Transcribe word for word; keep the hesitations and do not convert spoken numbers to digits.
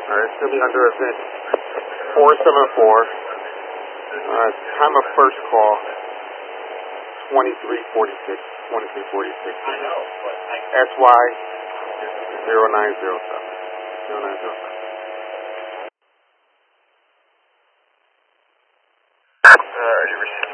Alright, still be under event four seven four. Uh, time of first call, twenty-three forty-six. twenty-three forty-six. I know, but I... S Y zero nine zero seven. zero nine zero seven. Uh, you received